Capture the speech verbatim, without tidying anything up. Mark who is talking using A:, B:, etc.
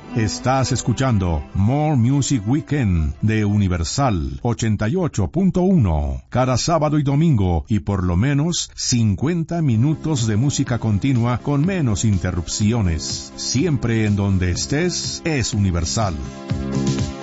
A: Estás escuchando More Music Weekend de Universal ochenta y ocho punto uno. Cada sábado y domingo y por lo menos cincuenta minutos de música continua con menos interrupciones. Siempre en donde estés es Universal.